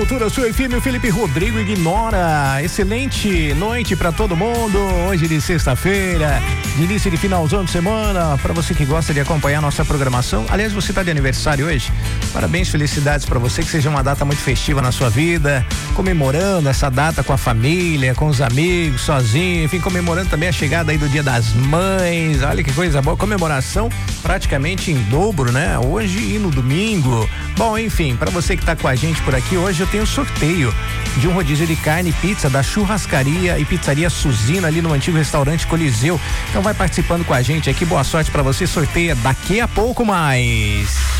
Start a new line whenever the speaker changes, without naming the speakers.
Cultura Sul FM, o Felipe Rodrigo Ignora. Excelente noite pra todo mundo. Hoje de sexta-feira, de início de finalzão de semana. Pra você que gosta de acompanhar nossa programação. Aliás, você tá de aniversário hoje? Parabéns, felicidades pra você, que seja uma data muito festiva na sua vida. Comemorando essa data com a família, com os amigos, sozinho. Enfim, comemorando também a chegada aí do Dia das Mães. Olha que coisa boa. Comemoração praticamente em dobro, né? Hoje e no domingo. Bom, enfim, pra você que tá com a gente por aqui, hoje eu tenho sorteio de um rodízio de carne e pizza da Churrascaria e Pizzaria Suzina, ali no antigo restaurante Coliseu. Então vai participando com a gente aqui, boa sorte pra você, sorteia daqui a pouco mais.